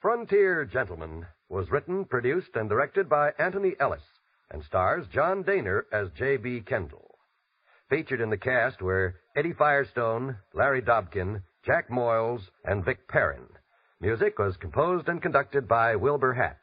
Frontier Gentleman was written, produced, and directed by Anthony Ellis and stars John Daner as J.B. Kendall. Featured in the cast were Eddie Firestone, Larry Dobkin, Jack Moyles, and Vic Perrin. Music was composed and conducted by Wilbur Hatch.